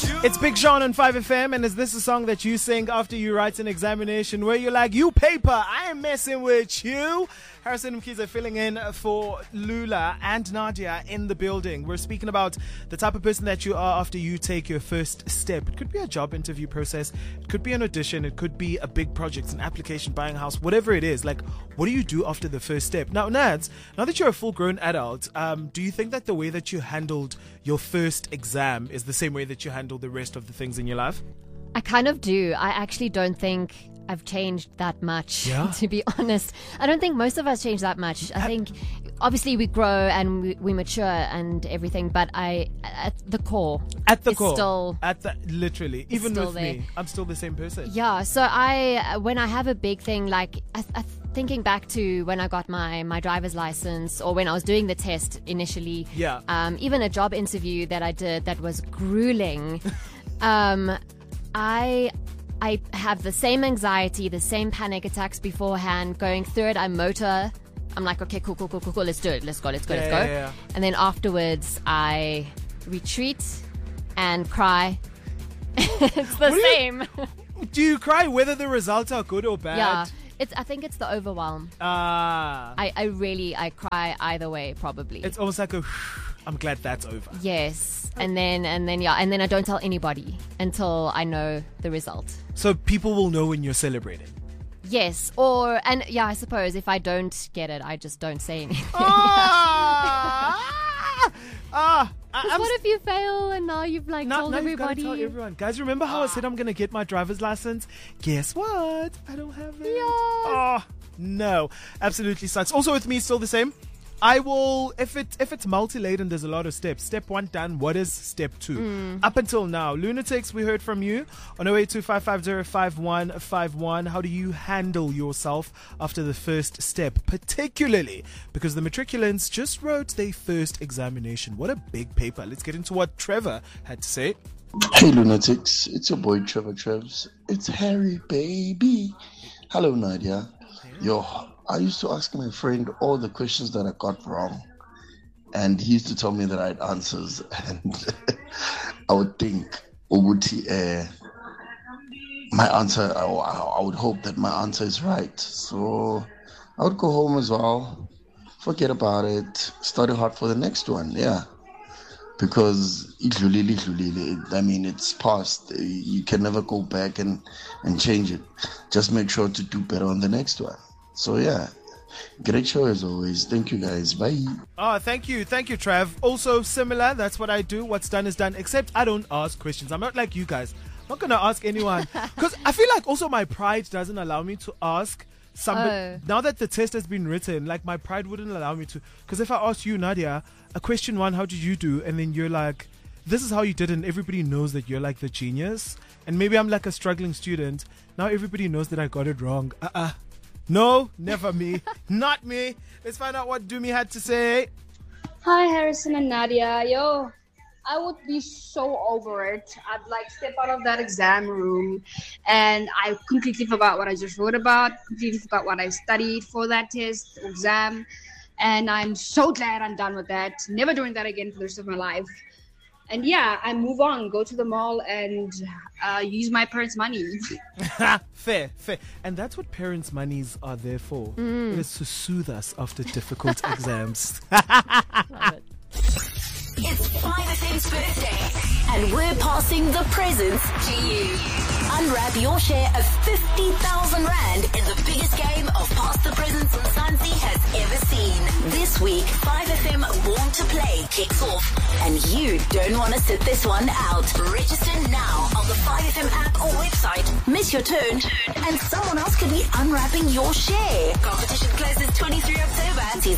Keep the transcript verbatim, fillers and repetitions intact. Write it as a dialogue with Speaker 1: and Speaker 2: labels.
Speaker 1: It's Big Sean on five F M, and is this a song that you sing after you write an examination where you're like, you paper, I am messing with you? Harrison Mkhize filling in for Lula and Nadia in the building. We're speaking about the type of person that you are after you take your first step. It could be a job interview process. It could be an audition. It could be a big project, an application, buying a house, whatever it is. Like, what do you do after the first step? Now, Nads, now that you're a full-grown adult, um, do you think that the way that you handled your first exam is the same way that you handle the rest of the things in your life?
Speaker 2: I kind of do. I actually don't think I've changed that much,
Speaker 1: yeah.
Speaker 2: to be honest. I don't think most of us change that much. I think obviously we grow and we, we mature and everything, but I, at the core,
Speaker 1: at the
Speaker 2: it's
Speaker 1: core,
Speaker 2: still,
Speaker 1: at the literally, even with
Speaker 2: there.
Speaker 1: me, I'm still the same person.
Speaker 2: Yeah. So I, when I have a big thing, like I, I, thinking back to when I got my my driver's license, or when I was doing the test initially,
Speaker 1: yeah.
Speaker 2: Um, even a job interview that I did that was grueling. um, I. I have the same anxiety, the same panic attacks beforehand. Going through it, I motor. I'm like, okay, cool, cool, cool, cool, cool. Let's do it. Let's go, let's go,
Speaker 1: yeah,
Speaker 2: let's go.
Speaker 1: Yeah, yeah.
Speaker 2: And then afterwards, I retreat and cry. It's the
Speaker 1: what
Speaker 2: same.
Speaker 1: Do you, do you cry whether the results are good or bad?
Speaker 2: Yeah. It's, I think it's the overwhelm.
Speaker 1: Ah.
Speaker 2: I, I really, I cry either way, probably.
Speaker 1: It's almost like a, I'm glad that's over.
Speaker 2: Yes. And then, and then, yeah, and then I don't tell anybody until I know the result.
Speaker 1: So people will know when you're celebrating.
Speaker 2: Yes. Or, and yeah, I suppose if I don't get it, I just don't say anything.
Speaker 1: Ah! ah!
Speaker 2: Because what if you fail and now you've like
Speaker 1: now,
Speaker 2: told
Speaker 1: now
Speaker 2: everybody?
Speaker 1: You've got to tell everyone. Guys, remember how ah. I said I'm going to get my driver's license? Guess what? I don't have it.
Speaker 2: Yeah.
Speaker 1: Oh, no. Absolutely sucks. Also with me, still the same. I will, if it if it's multi-laden, there's a lot of steps. Step one done. What is step two?
Speaker 2: Mm.
Speaker 1: Up until now, Lunatics, we heard from you on oh eight two five five zero five one five one. How do you handle yourself after the first step? Particularly because the matriculants just wrote their first examination. What a big paper. Let's get into what Trevor had to say.
Speaker 3: Hey Lunatics, it's your boy Trevor Trevs. It's Harry, baby. Hello, Nadia. Yo, I used to ask my friend all the questions that I got wrong, and he used to tell me that I had answers, and I would think, Ubuti, uh, my answer, I, I would hope that my answer is right. So I would go home as well, forget about it, study hard for the next one, yeah. Because I mean, it's past. You can never go back and, and change it. Just make sure to do better on the next one. So yeah, great show as always. Thank you guys. Bye.
Speaker 1: Oh, thank you. Thank you, Trav. Also similar. That's what I do. What's done is done. Except I don't ask questions. I'm not like you guys. I'm not going to ask anyone. Because I feel like also my pride doesn't allow me to ask somebody.
Speaker 2: Oh.
Speaker 1: Now that the test has been written, like my pride wouldn't allow me to. Because if I ask you, Nadia, a question one, how did you do? And then you're like, this is how you did it. And everybody knows that you're like the genius. And maybe I'm like a struggling student. Now everybody knows that I got it wrong. Uh-uh. No, never me. Not me. Let's find out what Dumi had to say.
Speaker 4: Hi, Harrison and Nadia. Yo, I would be so over it. I'd like step out of that exam room and I completely forgot what I just wrote about, completely forgot what I studied for that test, exam. And I'm so glad I'm done with that. Never doing that again for the rest of my life. And yeah, I move on, go to the mall and uh, use my parents' money.
Speaker 1: Fair, fair. And that's what parents' monies are there for.
Speaker 2: Mm.
Speaker 1: It is to soothe us after difficult exams.
Speaker 2: Love it.
Speaker 5: It's five F M's birthday, and we're passing the presents to you. Unwrap your share of fifty thousand rand in the biggest game of Pass the Presents Mzansi has ever seen. This week, five F M Born to Play kicks off, and you don't want to sit this one out. Register now on the five F M app or website. Miss your turn, and someone else could be unwrapping your share. Competition closes twenty-third of October.